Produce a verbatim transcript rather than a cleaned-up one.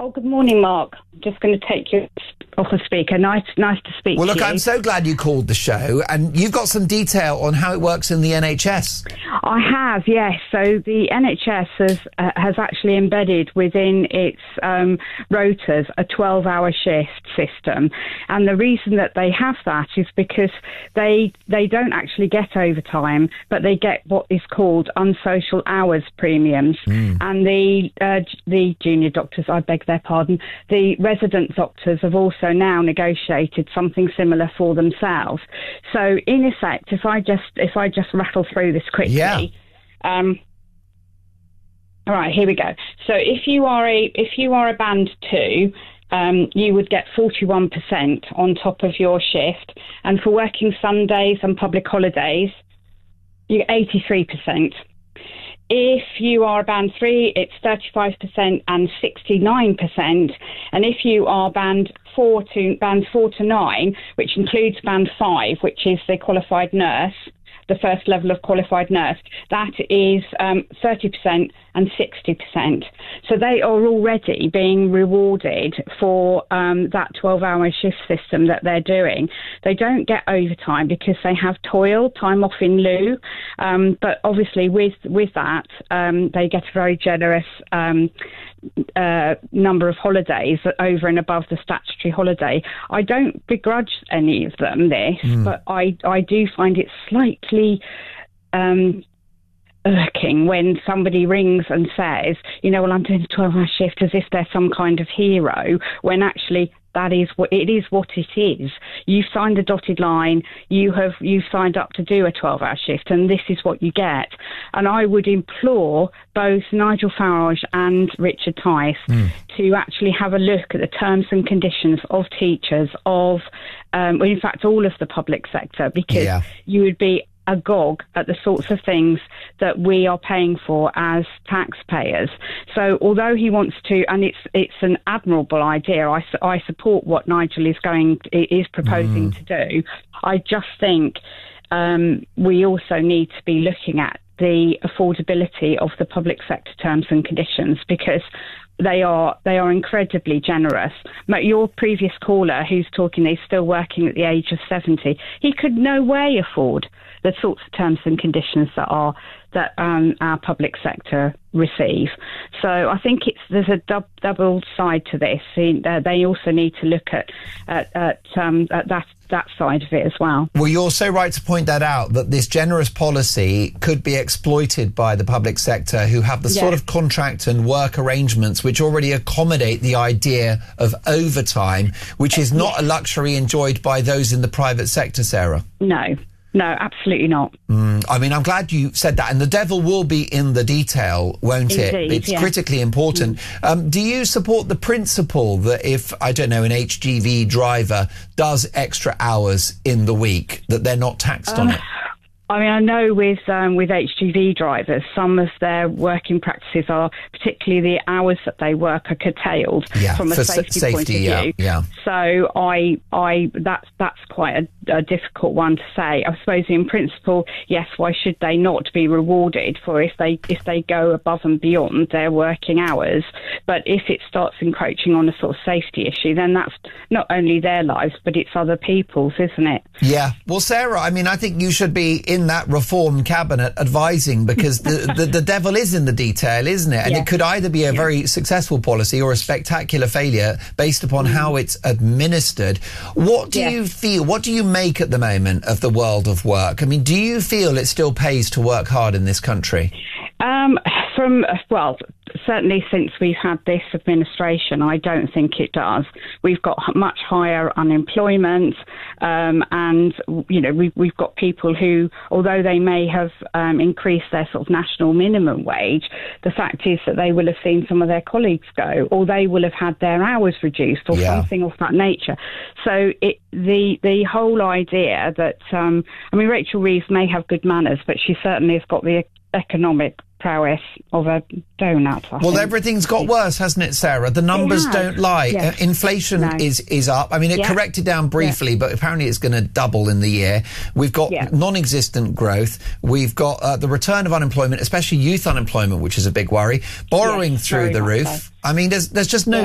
Oh, good morning, Mark. Just going to take you off the speaker. Nice, nice to speak well, to look, you. I'm so glad you called the show, and you've got some detail on how it works in the N H S. I have, yes. So the N H S has uh, has actually embedded within its um, rotas a twelve-hour shift system, and the reason that they have that is because they they don't actually get overtime, but they get what is called unsocial hours premiums, mm. and the uh, the junior doctors, I beg their pardon, the resident doctors have also now negotiated something similar for themselves. So in effect, if I just if I just rattle through this quickly. Yeah. Um, all right, here we go. So if you are a if you are a band two, um, you would get forty-one percent on top of your shift, and for working Sundays and public holidays, you get eighty-three percent. If you are band three, it's thirty-five percent and sixty-nine percent. And if you are band four to band four to nine, which includes band five, which is the qualified nurse, the first level of qualified nurse, that is um, thirty percent and sixty percent. So they are already being rewarded for um, that twelve-hour shift system that they're doing. They don't get overtime because they have toil, time off in lieu, um, but obviously with, with that, um, they get a very generous um, uh, number of holidays over and above the statutory holiday. I don't begrudge any of them this, mm. but I, I do find it slightly um, irking when somebody rings and says, you know, well, I'm doing a twelve-hour shift, as if they're some kind of hero, when actually that is what it is. What it is. You've signed a dotted line. You have you've signed up to do a twelve-hour shift, and this is what you get. And I would implore both Nigel Farage and Richard Tice mm. to actually have a look at the terms and conditions of teachers, of um, well, in fact, all of the public sector, because yeah. you would be agog at the sorts of things that we are paying for as taxpayers. So although he wants to, and it's it's an admirable idea, I, I support what Nigel is going is proposing mm. to do. I just think um, we also need to be looking at the affordability of the public sector terms and conditions, because they are they are incredibly generous. Your previous caller, who's talking, is still working at the age of seventy. He could no way afford the sorts of terms and conditions that are that um, our public sector receive. So I think it's there's a dub, double side to this. Uh, they also need to look at at, at, um, at that that side of it as well. Well, you're so right to point that out, that this generous policy could be exploited by the public sector, who have the yeah. sort of contract and work arrangements which already accommodate the idea of overtime, which is not yeah. a luxury enjoyed by those in the private sector, Sarah. No. No, absolutely not. Mm, I mean, I'm glad you said that. And the devil will be in the detail, won't Indeed, it? It's yeah. critically important. Mm. Um, do you support the principle that if, I don't know, an H G V driver does extra hours in the week, that they're not taxed uh, on it? I mean, I know with um, with H G V drivers, some of their working practices are, particularly the hours that they work, are curtailed yeah, from a safety, safety point of yeah, view. Yeah. So I, I, that's that's quite a, a difficult one to say. I suppose in principle, yes. Why should they not be rewarded for if they if they go above and beyond their working hours? But if it starts encroaching on a sort of safety issue, then that's not only their lives, but it's other people's, isn't it? Yeah. Well, Sarah, I mean, I think you should be in that reform cabinet advising, because the, the, the devil is in the detail, isn't it? And yeah. it could either be a yeah. very successful policy or a spectacular failure based upon mm. how it's administered. What do yeah. you feel, what do you make at the moment of the world of work? I mean, do you feel it still pays to work hard in this country? Um, from, well, certainly since we've had this administration, I don't think it does. We've got much higher unemployment, um, and, you know, we've, we've got people who, although they may have um, increased their sort of national minimum wage, the fact is that they will have seen some of their colleagues go, or they will have had their hours reduced, or yeah. something of that nature. So it, the the whole idea that, um, I mean, Rachel Reeves may have good manners, but she certainly has got the economic prowess of a donut. I well, think. Everything's got worse, hasn't it, Sarah? The numbers don't lie. Yes. Uh, inflation no. is is up. I mean, it yeah. corrected down briefly, yeah. but apparently it's going to double in the year. We've got yeah. non-existent growth. We've got uh, the return of unemployment, especially youth unemployment, which is a big worry. Borrowing yes, through the roof. so. I mean, there's there's just no